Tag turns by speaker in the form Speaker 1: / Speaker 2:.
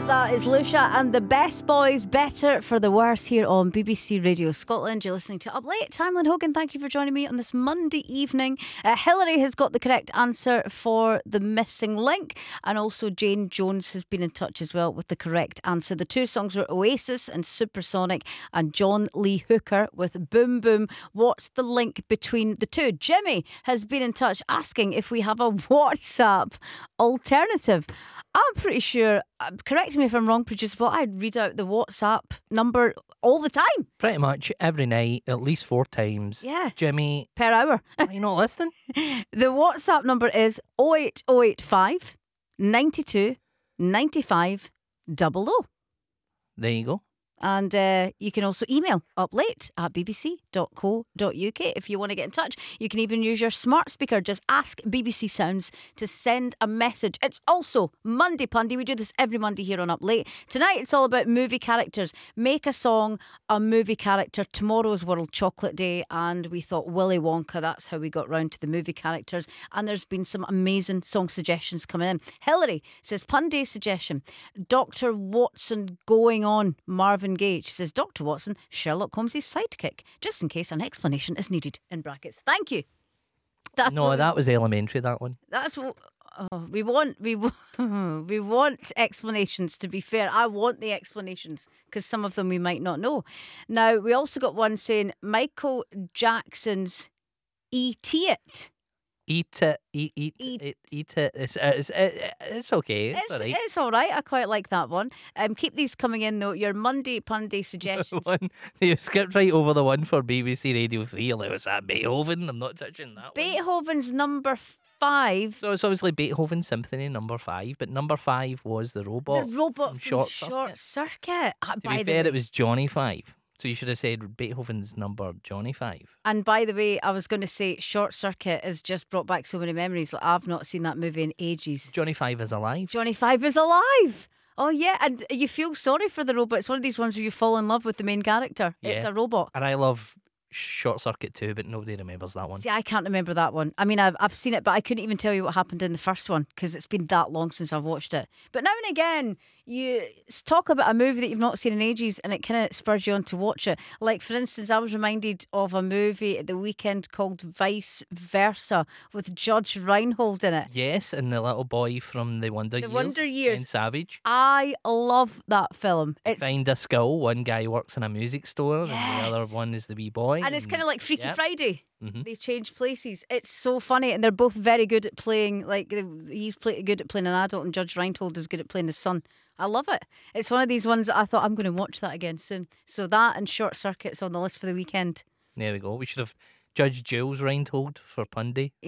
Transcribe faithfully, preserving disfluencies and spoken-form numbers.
Speaker 1: That is Lucia and the Best Boys, Better for the Worse, here on B B C Radio Scotland. You're listening to Up Late. Tamlin Hogan, thank you for joining me on this Monday evening. Uh, Hillary has got the correct answer for the missing link, and also Jane Jones has been in touch as well with the correct answer. The two songs were Oasis and Supersonic, and John Lee Hooker with Boom Boom. What's the link between the two? Jimmy has been in touch asking if we have a WhatsApp alternative. I'm pretty sure, uh, correct me if I'm wrong, producer, but I read out the WhatsApp number all the time.
Speaker 2: Pretty much every night, at least four times.
Speaker 1: Yeah.
Speaker 2: Jimmy,
Speaker 1: Per hour.
Speaker 2: are you not listening?
Speaker 1: The WhatsApp number is oh eight oh eight five, ninety-two, ninety-five, double oh.
Speaker 2: There you go.
Speaker 1: And uh, you can also email uplate at b b c dot co dot u k if you want to get in touch. You can even use your smart speaker. Just ask B B C Sounds to send a message. It's also Monday Pundy. We do this every Monday here on Up Late. Tonight it's all about movie characters. Make a song, a movie character. Tomorrow is World Chocolate Day, and we thought Willy Wonka. That's how we got round to the movie characters. And there's been some amazing song suggestions coming in. Hillary says, Pundy suggestion, Doctor Watson going on, Marvin Gaye. She says, Doctor Watson, Sherlock Holmes' sidekick, just in case an explanation is needed, in brackets. Thank you. That's
Speaker 2: No, that was elementary, that one.
Speaker 1: That's what oh, we want. We wa- we want explanations. To be fair, I want the explanations because some of them we might not know. Now we also got one saying Michael Jackson's E T It.
Speaker 2: Eat it, eat, eat,
Speaker 1: Eat-
Speaker 2: eat, eat it. It's, it's, it's okay. It's,
Speaker 1: It's,
Speaker 2: all right.
Speaker 1: it's all right. I quite like that one. Um, keep these coming in though. Your Monday Punday suggestions.
Speaker 2: One, you skipped right over the one for B B C Radio three. Like, was that Beethoven? I'm not touching that one.
Speaker 1: Beethoven's number five.
Speaker 2: So it's obviously Beethoven Symphony number five, but number five was the robot.
Speaker 1: The robot
Speaker 2: from
Speaker 1: from
Speaker 2: Short
Speaker 1: Short,
Speaker 2: Circuit.
Speaker 1: Circuit. Ah,
Speaker 2: To
Speaker 1: by
Speaker 2: be
Speaker 1: the
Speaker 2: fair,
Speaker 1: way.
Speaker 2: it was Johnny Five. So you should have said Beethoven's number Johnny Five.
Speaker 1: And by the way, I was going to say Short Circuit has just brought back so many memories. Like, I've not seen that movie in ages.
Speaker 2: Johnny Five is alive.
Speaker 1: Johnny Five is alive. Oh yeah, and you feel sorry for the robot. It's one of these ones where you fall in love with the main character. It's
Speaker 2: Yeah.
Speaker 1: a robot.
Speaker 2: And I love Short Circuit too, but nobody remembers that one.
Speaker 1: See, I can't remember that one. I mean, I've I've seen it, but I couldn't even tell you what happened in the first one because it's been that long since I've watched it. But now and again, you s- talk about a movie that you've not seen in ages, and it kind of spurs you on to watch it. Like, for instance, I was reminded of a movie at the weekend called Vice Versa with Judge Reinhold in it.
Speaker 2: Yes, and the little boy from the Wonder
Speaker 1: The
Speaker 2: Years.
Speaker 1: Wonder Years.
Speaker 2: Ben Savage.
Speaker 1: I love that film. It's
Speaker 2: Find a skill. One guy works in a music store, and the other
Speaker 1: Yes.
Speaker 2: one is the wee boy.
Speaker 1: and it's kind of like Freaky
Speaker 2: Yep.
Speaker 1: Friday.
Speaker 2: Mhm.
Speaker 1: They change places. It's so funny, and they're both very good at playing. Like, he's play, good at playing an adult, and Judge Reinhold is good at playing his son. I love it. It's one of these ones that I thought I'm going to watch that again soon. So that and Short Circuit's on the list for the weekend.
Speaker 2: There we go. We should have judged Jules Reinhold for Pundy.